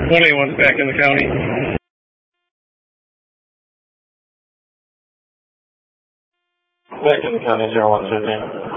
21's back in the county. Back in the county, 0115.